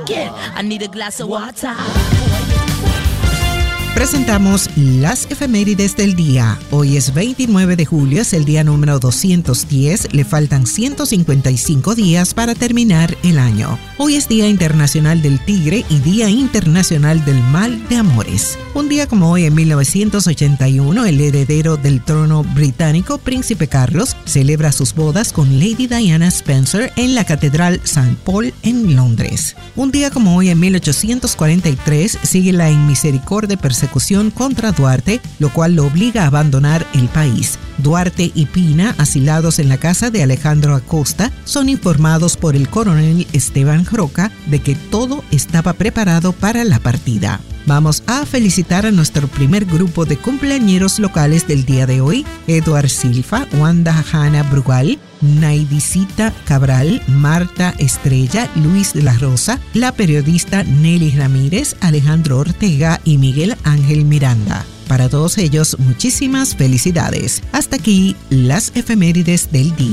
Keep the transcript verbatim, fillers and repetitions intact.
it. I need a glass of water. Presentamos las efemérides del día. Hoy es veintinueve de julio, es el día número doscientos diez. Le faltan ciento cincuenta y cinco días para terminar el año. Hoy es Día Internacional del Tigre y Día Internacional del Mal de Amores. Un día como hoy, en mil novecientos ochenta y uno, el heredero del trono británico, Príncipe Carlos, celebra sus bodas con Lady Diana Spencer en la Catedral Saint Paul en Londres. Un día como hoy, en mil ochocientos cuarenta y tres, sigue la inmisericordia persecución contra Duarte, lo cual lo obliga a abandonar el país. Duarte y Pina, asilados en la casa de Alejandro Acosta, son informados por el coronel Esteban Roca de que todo estaba preparado para la partida. Vamos a felicitar a nuestro primer grupo de cumpleañeros locales del día de hoy: Eduard Silva, Wanda Hanna Brugal, Naidicita Cabral, Marta Estrella, Luis de la Rosa, la periodista Nelly Ramírez, Alejandro Ortega y Miguel Ángel Miranda. Para todos ellos, muchísimas felicidades. Hasta aquí las efemérides del día.